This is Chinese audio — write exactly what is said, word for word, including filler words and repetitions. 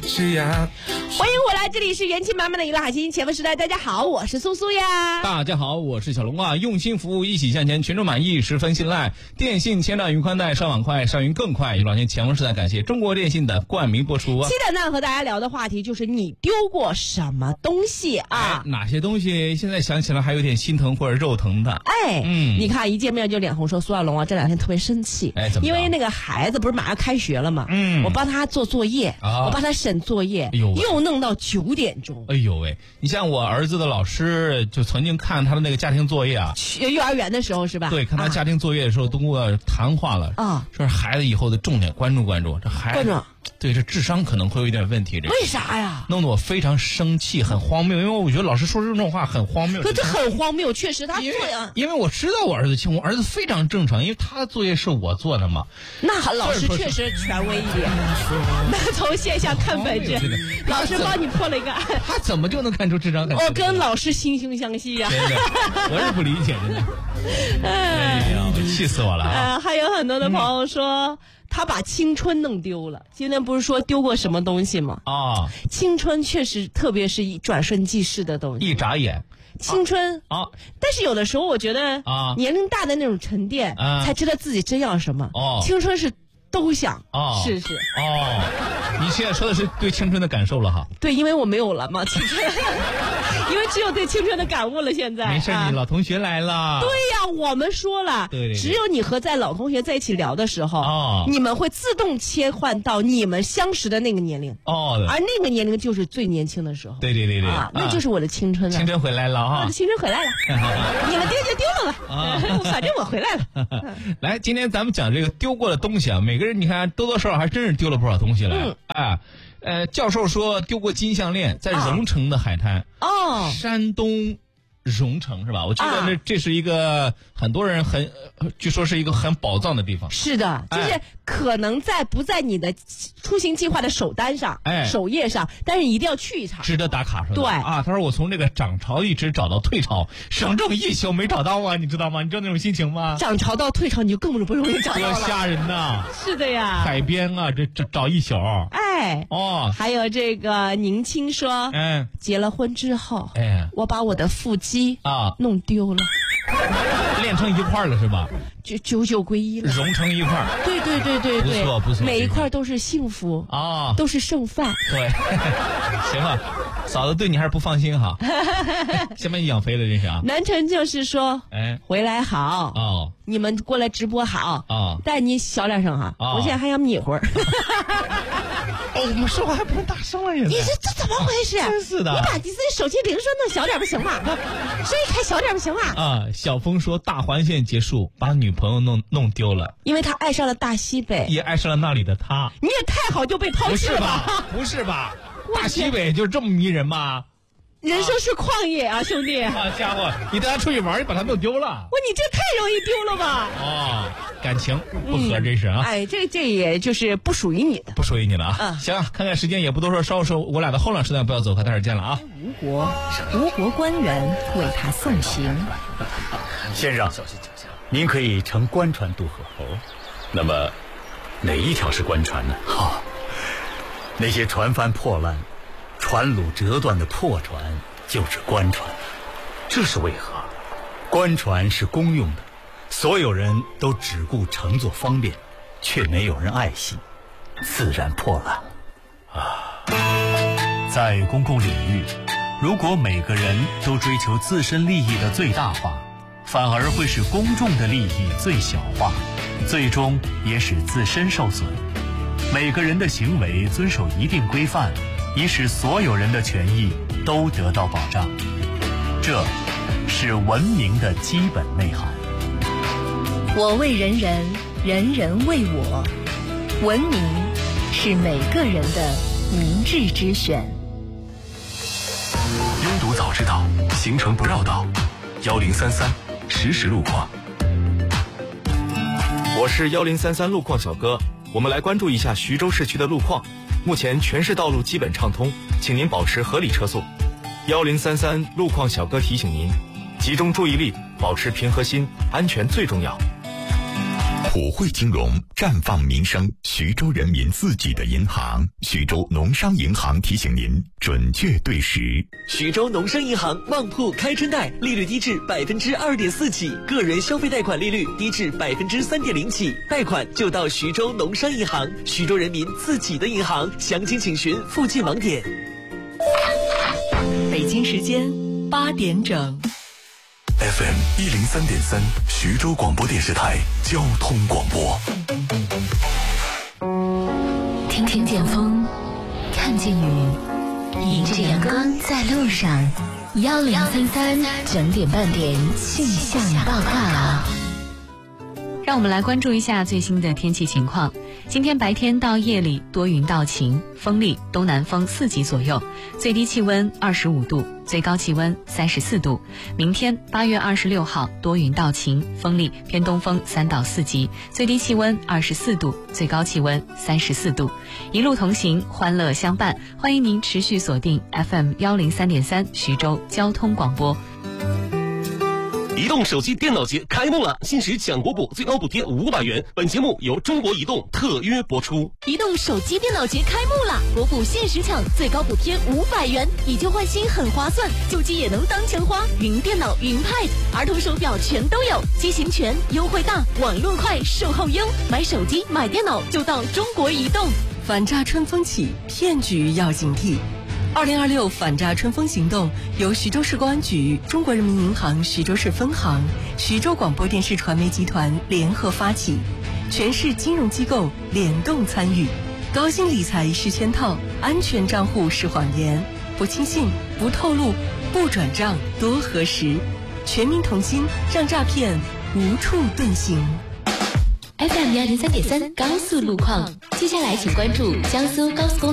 枝桠。 欢迎回来，这里是元气满满的娱乐海星前锋时代，大家好，我是苏苏呀。 大家好，我是小龙啊！用心服务，一起向前，群众满意，十分信赖。电信千兆云宽带，上网快，上云更快。娱乐海星前锋时代，感谢中国电信的冠名播出啊！ 期待呢和大家聊的话题就是你丢过什么东西啊？ 哎、哪些东西现在想起来还有点心疼或者肉疼的？ 哎，嗯，你看一见面就脸红，说苏小龙啊，这两天特别生气， 哎，怎么？ 因为那个孩子不是马上开学了嘛，嗯，我帮他做作业，啊、我帮他审作业，哎、又弄到九点。点钟， 哎呦喂！你像我儿子的老师，就曾经看他的那个家庭作业啊， 幼儿园的时候是吧？ 对，看他家庭作业的时候，通过谈话了啊，说是孩子以后的重点关注关注，这孩子对这智商可能会有一点问题。这为啥呀？ 弄得我非常生气，很荒谬，因为我觉得老师说这种话很荒谬。 可这很荒谬，确实他做呀。 因为我知道我儿子轻，我儿子非常正常，因为他的作业是我做的嘛。 那老师确实权威一点，那从现象看本质。老师帮你破了一个案， 他怎么就能看出智商？ 我跟老师惺惺相惜呀、啊。 真的，我是不理解，真的。哎呀，气死我了啊！ 呃，还有很多的朋友说。嗯，他把青春弄丢了。今天不是说丢过什么东西吗？啊、哦，青春确实，特别是一转瞬即逝的东西， 一眨眼。 青春啊、哦，但是有的时候我觉得啊，年龄大的那种沉淀，啊、才知道自己真要什么。哦，青春是都想哦，试试。 哦，你现在说的是对青春的感受了哈？ 对，因为我没有了嘛，青春。因为只有对青春的感悟了，现在没事、啊，你老同学来了。 对呀、啊，我们说了，对对对，只有你和在老同学在一起聊的时候，哦，你们会自动切换到你们相识的那个年龄，哦，而那个年龄就是最年轻的时候。 对对对对， 啊，那就是我的青春了， 青春回来了啊！ 我的青春回来了，你们丢就丢了吧，啊、反正我回来了。 来，今天咱们讲这个丢过的东西啊，每个人你看多多少少还真是丢了不少东西了，嗯，啊。呃，教授说丢过金项链，在荣城的海滩。哦，山东荣城是吧？我记得这这是一个很多人很，呃、据说是一个很宝藏的地方。 是的，就是可能在不在你的出行计划的首单上、哎、首页上，但是一定要去一场， 值得打卡是吧？ 对啊，他说我从这个涨潮一直找到退潮，整整一宿没找到啊，你知道吗？你知道那种心情吗？ 涨潮到退潮你就更不容易找到了， 吓人呐！ 是的呀， 海边啊，这这找一宿。 哎哦，还有这个宁青说，嗯，结了婚之后，哎，我把我的腹肌啊弄丢了， 练成一块了是吧？ 就九九归一了， 融成一块。 对对对对对， 不错不错， 每一块都是幸福啊，都是剩饭。 对，行了，嫂子对你还是不放心哈，先把你养肥了这是啊。 南城就是说，哎，回来好哦，你们过来直播好哦，但你小点声哈，我现在还想眯会儿。 哦，我们说话还不能大声了，也。 你这这怎么回事？ 真是的！ 你把你自己手机铃声弄小点不行吗？声音开小点不行吗？ 啊！小峰说大环线结束，把女朋友弄弄丢了， 因为他爱上了大西北， 也爱上了那里的他。 你也太好就被抛弃了吧？ 不是吧？不是吧？大西北就是这么迷人吗？ 人生是旷野啊，兄弟！ 啊，家伙，你带他出去玩，你把他弄丢了。 哇，你这太容易丢了吧？ 哦，感情不合，这是啊。 嗯、哎，这这也就是不属于你的， 不属于你了啊。嗯、行，看看时间也不多说，稍后我俩的后浪时段不要走开，待会儿见了啊。 吴国，吴国官员为他送行。 先生，您可以乘官船渡河。哦，那么哪一条是官船呢？好、哦，那些船帆破烂。船橹折断的破船就是官船，这是为何？官船是公用的，所有人都只顾乘坐方便，却没有人爱惜，自然破烂啊。 在公共领域，如果每个人都追求自身利益的最大化，反而会使公众的利益最小化，最终也使自身受损。每个人的行为遵守一定规范，以使所有人的权益都得到保障，这是文明的基本内涵。 我为人人，人人为我。文明是每个人的明智之选。 拥堵早知道，行程不绕道。幺零三三实时路况。 我是幺零三三路况小哥，我们来关注一下徐州市区的路况。目前全市道路基本畅通，请您保持合理车速。幺零三三路况小哥提醒您，集中注意力，保持平和心，安全最重要。 普惠金融，绽放民生，徐州人民自己的银行。徐州农商银行提醒您准确对时。 徐州农商银行旺铺开春贷，利率低至百分之二点四起，个人消费贷款利率低至百分之三点零起，贷款就到徐州农商银行，徐州人民自己的银行。详情请询附近网点。 北京时间八点整。 F M 一零三点三，徐州广播电视台交通广播。 听听见风，看见雨，迎着阳光在路上。幺零三三整点半点气象报告。 让我们来关注一下最新的天气情况。今天白天到夜里多云到晴，风力东南风四级左右，最低气温二十五度，最高气温三十四度。明天八月二十六号多云到晴，风力偏东风三到四级，最低气温二十四度，最高气温三十四度。一路同行，欢乐相伴，欢迎您持续锁定 F M 幺零三点三徐州交通广播。 移动手机电脑节开幕了，限时抢国补，最高补贴五百元。本节目由中国移动特约播出。 移动手机电脑节开幕了，国补限时抢，最高补贴五百元，以旧换新很划算，旧机也能当钱花。云电脑、云 Pad、儿童手表全都有，机型全，优惠大，网络快，售后优。买手机、买电脑就到中国移动。 反诈春风起，骗局要警惕。二零二六反诈春风行动由徐州市公安局、中国人民银行徐州市分行、徐州广播电视传媒集团联合发起，全市金融机构联动参与。高薪理财是圈套，安全账户是谎言，不轻信，不透露，不转账，多核实。全民同心，让诈骗无处遁形。 F M 幺零三点三高速路况，接下来请关注江苏高速公路